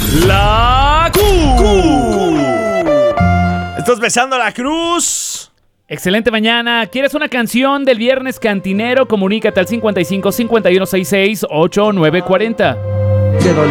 La Q. Estás besando la cruz. Excelente mañana. ¿Quieres una canción del viernes cantinero? Comunícate al 55 51 66 8940.